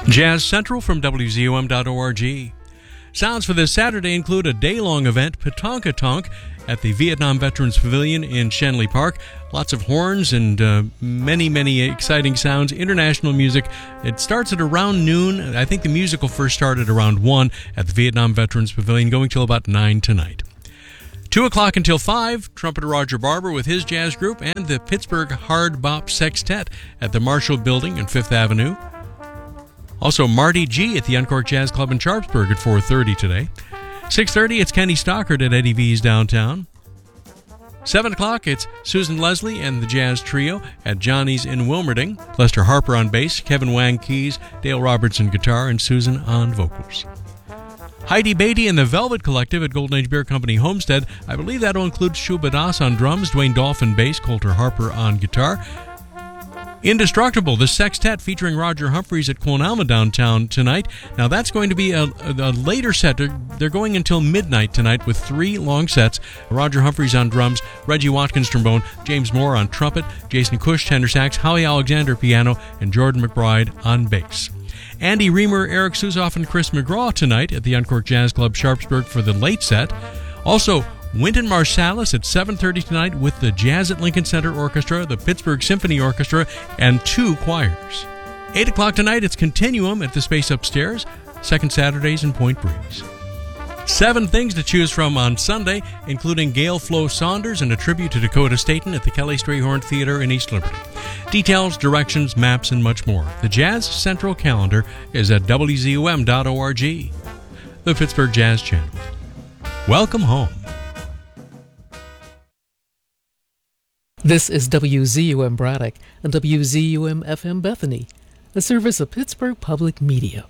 Jazz Central from WZUM.org. Sounds for this Saturday include a day-long event, Petonka Tonk, at the Vietnam Veterans Pavilion in Shenley Park. Lots of horns and many exciting sounds, international music. It starts at around noon. I think the music will first start at around 1 at the Vietnam Veterans Pavilion, going till about 9 tonight. 2 o'clock until 5, trumpeter Roger Barber with his jazz group and the Pittsburgh Hard Bop Sextet at the Marshall Building on 5th Avenue. Also, Marty G at the Uncorked Jazz Club in Sharpsburg at 4:30 today. 6:30, it's Kenny Stockard at Eddie V's downtown. 7 o'clock, it's Susan Leslie and the Jazz Trio at Johnny's in Wilmerding. Lester Harper on bass, Kevin Wang keys, Dale Robertson guitar, and Susan on vocals. Heidi Beatty and the Velvet Collective at Golden Age Beer Company Homestead. I believe that'll include Shuba Das on drums, Dwayne Dolphin bass, Coulter Harper on guitar. Indestructible, the sextet featuring Roger Humphreys at Quon Alma downtown tonight. Now that's going to be a later set. They're going until midnight tonight with 3 long sets. Roger Humphreys on drums, Reggie Watkins trombone, James Moore on trumpet, Jason Cush tenor sax, Howie Alexander piano, and Jordan McBride on bass. Andy Reamer, Eric Suzoff, and Chris McGraw tonight at the Uncorked Jazz Club Sharpsburg for the late set. Also, Wynton Marsalis at 7:30 tonight with the Jazz at Lincoln Center Orchestra, the Pittsburgh Symphony Orchestra, and 2 choirs. 8 o'clock tonight, it's Continuum at the Space Upstairs, second Saturdays in Point Breeze. 7 things to choose from on Sunday, including Gail Flo Saunders and a tribute to Dakota Staton at the Kelly Strayhorn Theater in East Liberty. Details, directions, maps, and much more. The Jazz Central calendar is at WZUM.org. The Pittsburgh Jazz Channel. Welcome home. This is WZUM Braddock and WZUM FM Bethany, a service of Pittsburgh Public Media.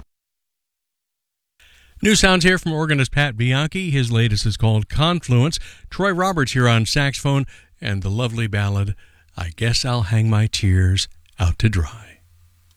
New sounds here from organist Pat Bianchi. His latest is called Confluence. Troy Roberts here on saxophone, and the lovely ballad, I Guess I'll Hang My Tears Out to Dry.